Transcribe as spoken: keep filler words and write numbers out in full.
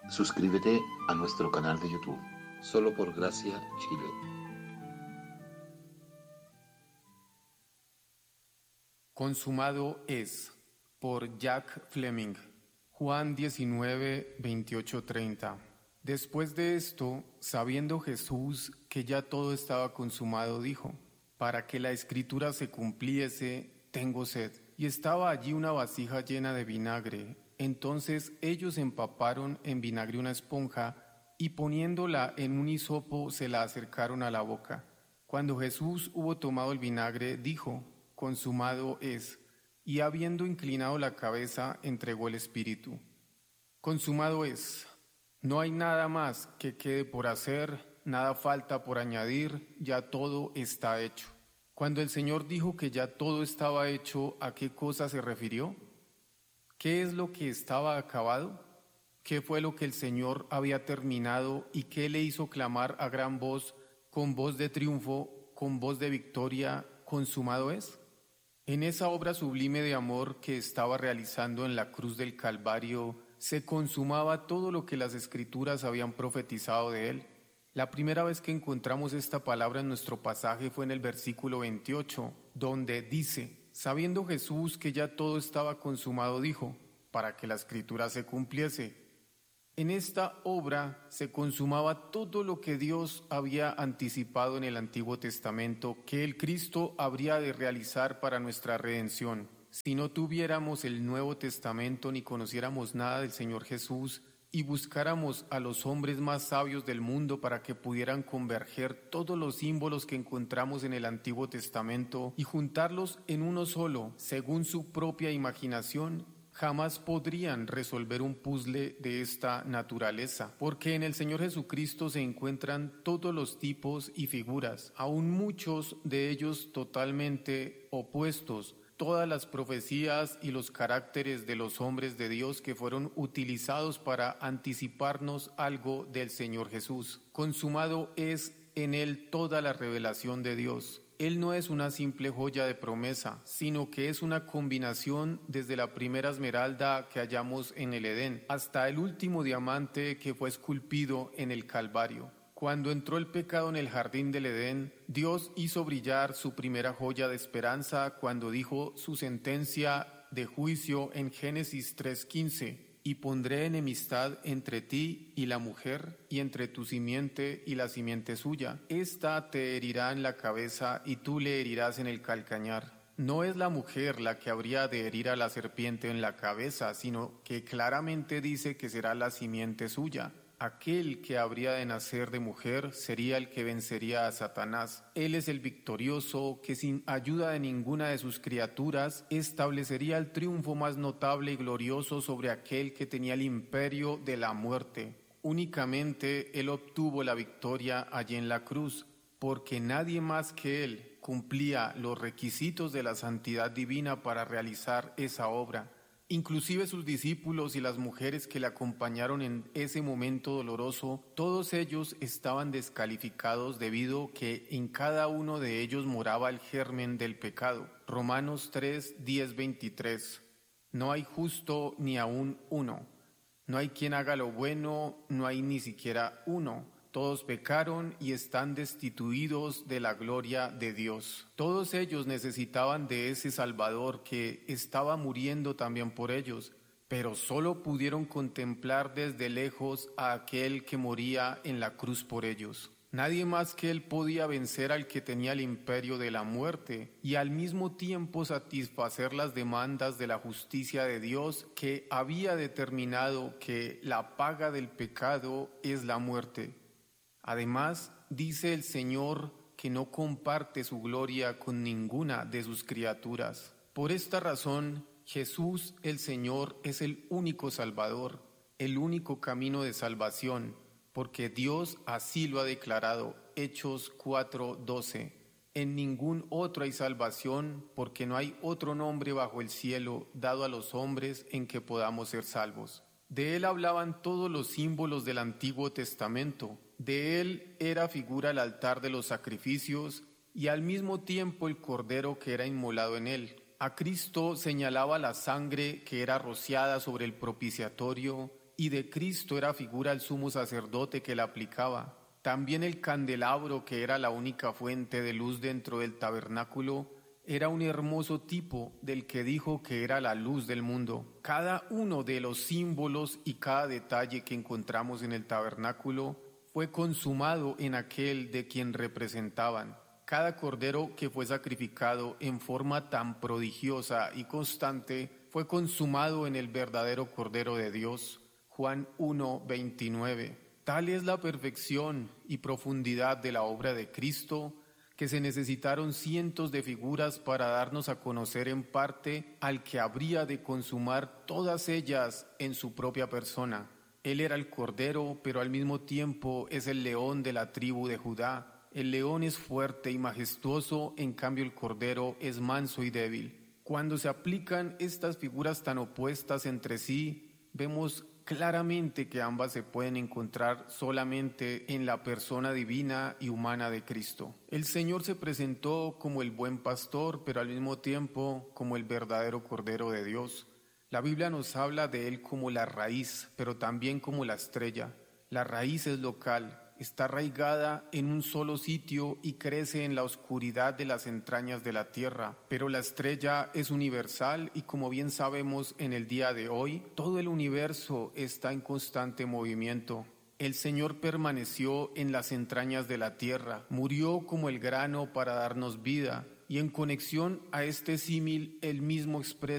Suscríbete a nuestro canal de YouTube, Solo por Gracia Chile. Consumado es, por Jack Fleming. Juan diecinueve, veintiocho, treinta. Después de esto, sabiendo Jesús que ya todo estaba consumado, dijo: para que la escritura se cumpliese, tengo sed. Y estaba allí una vasija llena de vinagre. Entonces ellos empaparon en vinagre una esponja y poniéndola en un hisopo se la acercaron a la boca. Cuando Jesús hubo tomado el vinagre, dijo: consumado es. Y habiendo inclinado la cabeza, entregó el espíritu. Consumado es. No hay nada más que quede por hacer, nada falta por añadir, ya todo está hecho. Cuando el Señor dijo que ya todo estaba hecho, ¿a qué cosa se refirió? ¿Qué es lo que estaba acabado? ¿Qué fue lo que el Señor había terminado y qué le hizo clamar a gran voz, con voz de triunfo, con voz de victoria: consumado es? En esa obra sublime de amor que estaba realizando en la cruz del Calvario, se consumaba todo lo que las Escrituras habían profetizado de él. La primera vez que encontramos esta palabra en nuestro pasaje fue en el versículo veintiocho, donde dice: sabiendo Jesús que ya todo estaba consumado, dijo, para que la Escritura se cumpliese. En esta obra se consumaba todo lo que Dios había anticipado en el Antiguo Testamento que el Cristo habría de realizar para nuestra redención. Si no tuviéramos el Nuevo Testamento ni conociéramos nada del Señor Jesús y buscáramos a los hombres más sabios del mundo para que pudieran converger todos los símbolos que encontramos en el Antiguo Testamento y juntarlos en uno solo, según su propia imaginación, jamás podrían resolver un puzzle de esta naturaleza, porque en el Señor Jesucristo se encuentran todos los tipos y figuras, aún muchos de ellos totalmente opuestos, todas las profecías y los caracteres de los hombres de Dios que fueron utilizados para anticiparnos algo del Señor Jesús. Consumado es en él toda la revelación de Dios. Él no es una simple joya de promesa, sino que es una combinación desde la primera esmeralda que hallamos en el Edén hasta el último diamante que fue esculpido en el Calvario. Cuando entró el pecado en el jardín del Edén, Dios hizo brillar su primera joya de esperanza cuando dijo su sentencia de juicio en Génesis tres quince. Y pondré enemistad entre ti y la mujer, y entre tu simiente y la simiente suya. Esta te herirá en la cabeza, y tú le herirás en el calcañar. No es la mujer la que habría de herir a la serpiente en la cabeza, sino que claramente dice que será la simiente suya. Aquel que habría de nacer de mujer sería el que vencería a Satanás. Él es el victorioso que sin ayuda de ninguna de sus criaturas establecería el triunfo más notable y glorioso sobre aquel que tenía el imperio de la muerte. Únicamente él obtuvo la victoria allí en la cruz, porque nadie más que él cumplía los requisitos de la santidad divina para realizar esa obra. Inclusive sus discípulos y las mujeres que le acompañaron en ese momento doloroso, todos ellos estaban descalificados debido que en cada uno de ellos moraba el germen del pecado. Romanos tres, diez, veintitrés. No hay justo ni aún uno. No hay quien haga lo bueno, no hay ni siquiera uno. Todos pecaron y están destituidos de la gloria de Dios. Todos ellos necesitaban de ese Salvador que estaba muriendo también por ellos, pero solo pudieron contemplar desde lejos a aquel que moría en la cruz por ellos. Nadie más que él podía vencer al que tenía el imperio de la muerte y al mismo tiempo satisfacer las demandas de la justicia de Dios que había determinado que la paga del pecado es la muerte. Además, dice el Señor que no comparte su gloria con ninguna de sus criaturas. Por esta razón, Jesús el Señor es el único Salvador, el único camino de salvación, porque Dios así lo ha declarado. Hechos cuatro doce. En ningún otro hay salvación, porque no hay otro nombre bajo el cielo dado a los hombres en que podamos ser salvos. De él hablaban todos los símbolos del Antiguo Testamento. De él era figura el altar de los sacrificios y al mismo tiempo el cordero que era inmolado en él. A Cristo señalaba la sangre que era rociada sobre el propiciatorio y de Cristo era figura el sumo sacerdote que la aplicaba. También el candelabro, que era la única fuente de luz dentro del tabernáculo, era un hermoso tipo del que dijo que era la luz del mundo. Cada uno de los símbolos y cada detalle que encontramos en el tabernáculo fue consumado en aquel de quien representaban. Cada cordero que fue sacrificado en forma tan prodigiosa y constante fue consumado en el verdadero Cordero de Dios. Juan uno, veintinueve. Tal es la perfección y profundidad de la obra de Cristo, que se necesitaron cientos de figuras para darnos a conocer en parte al que habría de consumar todas ellas en su propia persona. Él era el Cordero, pero al mismo tiempo es el león de la tribu de Judá. El león es fuerte y majestuoso, en cambio el Cordero es manso y débil. Cuando se aplican estas figuras tan opuestas entre sí, vemos claramente que ambas se pueden encontrar solamente en la persona divina y humana de Cristo. El Señor se presentó como el buen pastor, pero al mismo tiempo como el verdadero Cordero de Dios. La Biblia nos habla de Él como la raíz, pero también como la estrella. La raíz es local, está arraigada en un solo sitio y crece en la oscuridad de las entrañas de la tierra. Pero la estrella es universal y, como bien sabemos en el día de hoy, todo el universo está en constante movimiento. El Señor permaneció en las entrañas de la tierra, murió como el grano para darnos vida, y en conexión a este símil, Él mismo expresa